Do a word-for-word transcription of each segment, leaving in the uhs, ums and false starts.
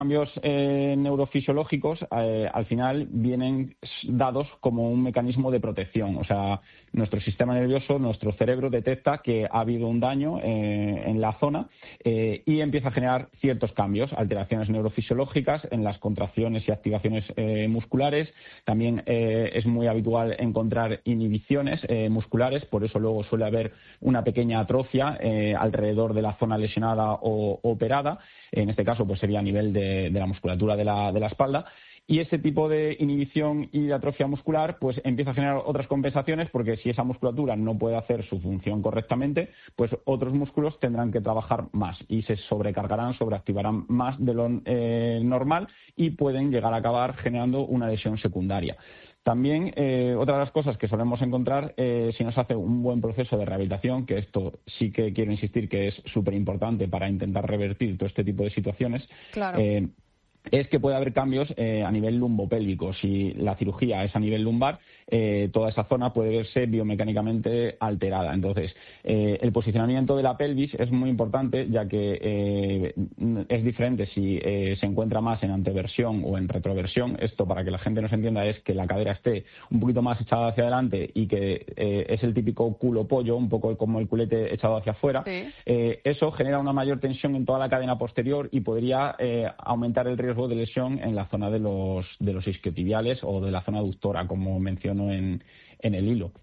cambios eh, neurofisiológicos eh, al final vienen dados como un mecanismo de protección. O sea, nuestro sistema nervioso, nuestro cerebro detecta que ha habido un daño eh, en la zona eh, y empieza a generar ciertos cambios, alteraciones neurofisiológicas en las contracciones y activaciones eh, musculares. También eh, es muy habitual encontrar inhibiciones eh, musculares, por eso luego suele haber una pequeña atrofia eh, alrededor de la zona lesionada o operada. En este caso, pues sería a nivel de, de la musculatura de la, de la espalda. Y ese tipo de inhibición y de atrofia muscular pues empieza a generar otras compensaciones, porque si esa musculatura no puede hacer su función correctamente, pues otros músculos tendrán que trabajar más y se sobrecargarán, sobreactivarán más de lo eh, normal y pueden llegar a acabar generando una lesión secundaria. También, eh, otra de las cosas que solemos encontrar, eh, si no se hace un buen proceso de rehabilitación, que esto sí que quiero insistir que es súper importante para intentar revertir todo este tipo de situaciones, claro. eh, es que puede haber cambios eh, a nivel lumbopélvico. Si la cirugía es a nivel lumbar, eh, toda esa zona puede verse biomecánicamente alterada. Entonces, eh, el posicionamiento de la pelvis es muy importante, ya que eh, es diferente si eh, se encuentra más en anteversión o en retroversión. Esto, para que la gente nos entienda, es que la cadera esté un poquito más echada hacia adelante y que eh, es el típico culo pollo, un poco como el culete echado hacia afuera. Sí. Eh, eso genera una mayor tensión en toda la cadena posterior y podría eh, aumentar el riesgo de lesión en la zona de los, de los isquiotibiales o de la zona aductora, como menciono en, en el hilo.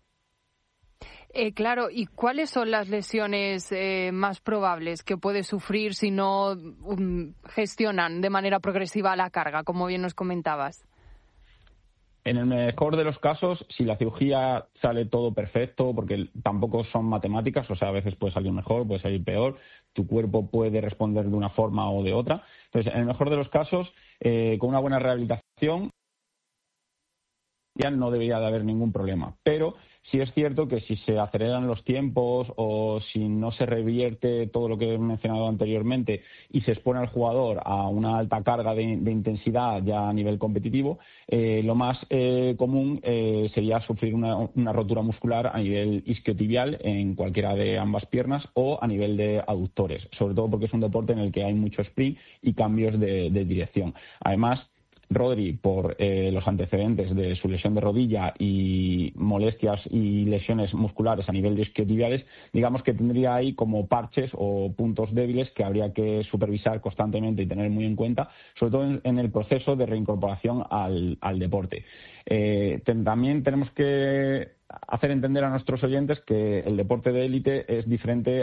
Eh, claro, ¿y cuáles son las lesiones eh, más probables que puede sufrir si no um, gestionan de manera progresiva la carga, como bien nos comentabas? En el mejor de los casos, si la cirugía sale todo perfecto, porque tampoco son matemáticas, o sea, a veces puede salir mejor, puede salir peor, tu cuerpo puede responder de una forma o de otra. Entonces, en el mejor de los casos, eh, con una buena rehabilitación, ya no debería de haber ningún problema. Pero sí es cierto que si se aceleran los tiempos o si no se revierte todo lo que he mencionado anteriormente y se expone al jugador a una alta carga de, de intensidad ya a nivel competitivo, eh, lo más eh, común eh, sería sufrir una, una rotura muscular a nivel isquiotibial en cualquiera de ambas piernas o a nivel de aductores, sobre todo porque es un deporte en el que hay mucho sprint y cambios de, de dirección. Además, Rodri, por eh, los antecedentes de su lesión de rodilla y molestias y lesiones musculares a nivel de isquiotibiales, digamos que tendría ahí como parches o puntos débiles que habría que supervisar constantemente y tener muy en cuenta, sobre todo en, en el proceso de reincorporación al, al deporte. Eh, ten, también tenemos que hacer entender a nuestros oyentes que el deporte de élite es diferente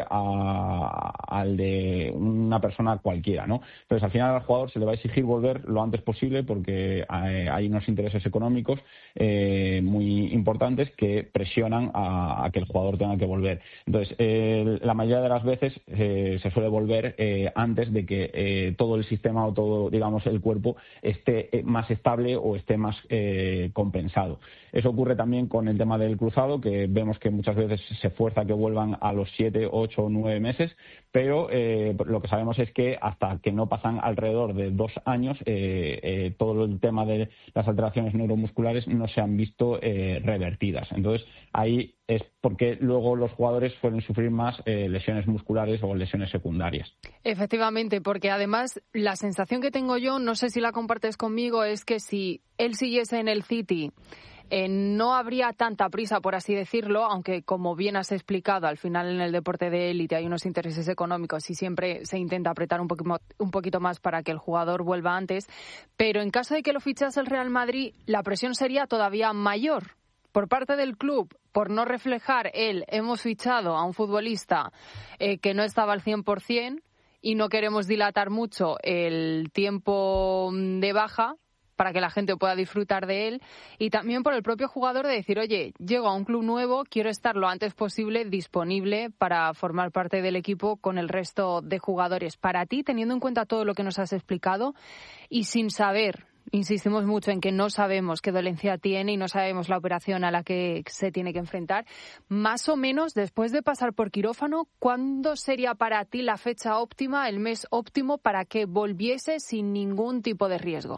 a, al de una persona cualquiera, ¿no? Entonces, al final al jugador se le va a exigir volver lo antes posible porque eh, hay unos intereses económicos eh, muy importantes que presionan a, a que el jugador tenga que volver. Entonces, eh, la mayoría de las veces eh, se suele volver eh, antes de que eh, todo el sistema o todo, digamos, el cuerpo esté más estable o esté más eh, compensado. Eso ocurre también con el tema del cruzado, que vemos que muchas veces se fuerza a que vuelvan a los siete, ocho o nueve meses, pero eh, lo que sabemos es que hasta que no pasan alrededor de dos años, eh, eh, todo el tema de las alteraciones neuromusculares no se han visto eh, revertidas. Entonces, ahí es porque luego los jugadores suelen sufrir más eh, lesiones musculares o lesiones secundarias. Efectivamente, porque además la sensación que tengo yo, no sé si la compartes conmigo, es que si él siguiese en el City, Eh, no habría tanta prisa, por así decirlo, aunque, como bien has explicado, al final en el deporte de élite hay unos intereses económicos y siempre se intenta apretar un poquito, un poquito más para que el jugador vuelva antes. Pero en caso de que lo fichase el Real Madrid, la presión sería todavía mayor por parte del club, por no reflejar el hemos fichado a un futbolista eh, que no estaba al cien por ciento y no queremos dilatar mucho el tiempo de baja para que la gente pueda disfrutar de él, y también por el propio jugador de decir, oye, llego a un club nuevo, quiero estar lo antes posible disponible para formar parte del equipo con el resto de jugadores. Para ti, teniendo en cuenta todo lo que nos has explicado y sin saber, insistimos mucho en que no sabemos qué dolencia tiene y no sabemos la operación a la que se tiene que enfrentar, más o menos, después de pasar por quirófano, ¿cuándo sería para ti la fecha óptima, el mes óptimo para que volviese sin ningún tipo de riesgo?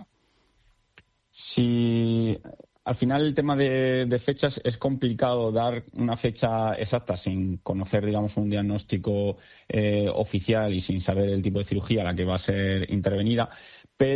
Si al final el tema de, de fechas es complicado dar una fecha exacta sin conocer, digamos, un diagnóstico eh, oficial y sin saber el tipo de cirugía a la que va a ser intervenida.